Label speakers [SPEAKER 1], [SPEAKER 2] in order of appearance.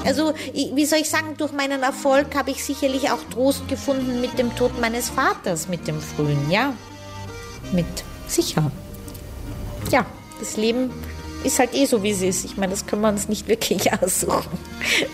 [SPEAKER 1] Also, wie soll ich sagen, durch meinen Erfolg habe ich sicherlich auch Trost gefunden mit dem Tod meines Vaters, mit dem frühen, ja. Sicher. Ja, das Leben ist halt so, wie es ist. Ich meine, das können wir uns nicht wirklich aussuchen.